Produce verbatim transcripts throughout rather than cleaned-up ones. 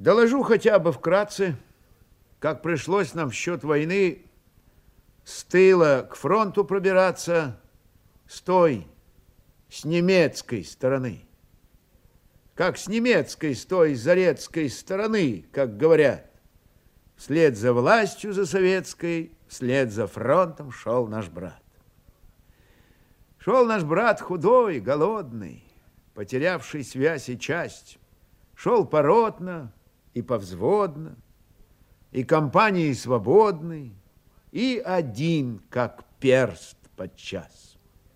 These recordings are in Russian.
Доложу хотя бы вкратце, как пришлось нам в счет войны с тыла к фронту пробираться с той, с немецкой стороны. Как с немецкой, с той зарецкой стороны, как говорят. Вслед за властью, за советской, вслед за фронтом шел наш брат. Шел наш брат худой, голодный, потерявший связь и часть. Шел поротно и повзводно, и компанией свободной, и один, как перст подчас.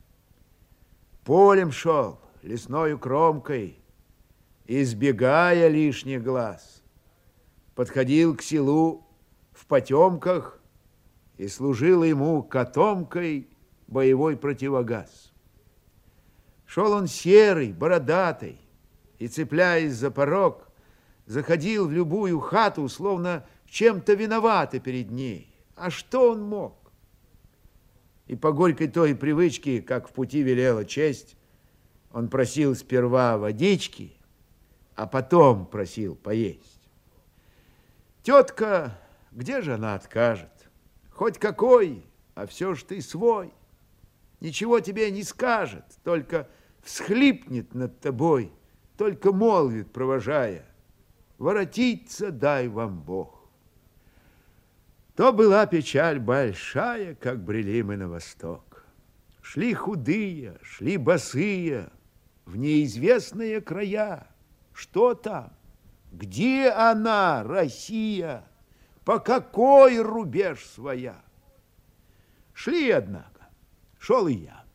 Полем шел, лесною кромкой, избегая лишних глаз. Подходил к селу в потемках и служил ему котомкой боевой противогаз. Шел он серый, бородатый, и, цепляясь за порог, заходил в любую хату, словно чем-то виноваты перед ней. А что он мог? И по горькой той привычке, как в пути велела честь, он просил сперва водички, а потом просил поесть. Тетка, где же она откажет? Хоть какой, а все ж ты свой. Ничего тебе не скажет, только всхлипнет над тобой, только молвит, провожая: воротиться дай вам Бог. То была печаль большая, как брели мы на восток. Шли худые, шли босые, в неизвестные края. Что там? Где она, Россия? По какой рубеж своя? Шли, однако, шел и я.